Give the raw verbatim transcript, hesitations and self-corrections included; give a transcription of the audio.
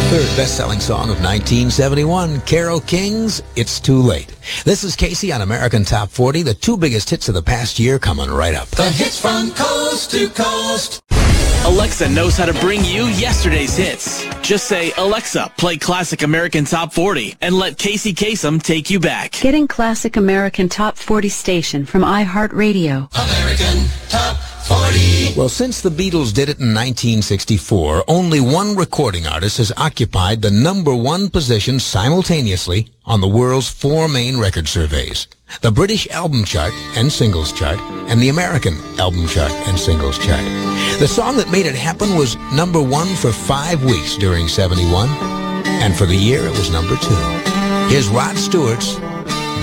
Third best-selling song of nineteen seventy-one, Carole King's It's Too Late. This is Casey on American Top forty, the two biggest hits of the past year coming right up. The hits from coast to coast. Alexa knows how to bring you yesterday's hits. Just say, Alexa, play Classic American Top forty, and let Casey Kasem take you back. Getting Classic American Top forty station from iHeartRadio. American Top forty. Well, since the Beatles did it in nineteen sixty-four, only one recording artist has occupied the number one position simultaneously on the world's four main record surveys: the British Album Chart and Singles Chart, and the American Album Chart and Singles Chart. The song that made it happen was number one for five weeks during seventy-one, and for the year it was number two. Here's Rod Stewart's